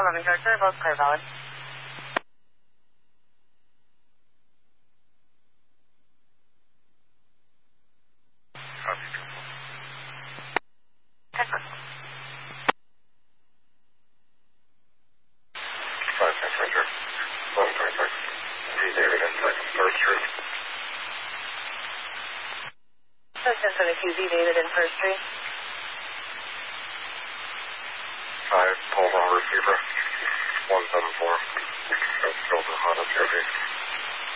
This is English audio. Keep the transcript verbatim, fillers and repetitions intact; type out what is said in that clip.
eleven character, both clear valid. Five passenger. One driver. Three David inside First Street. Assistant for the Q Z David in First Street. Five, Paul Receiver. One seven four. That's Silver Honda Chevy.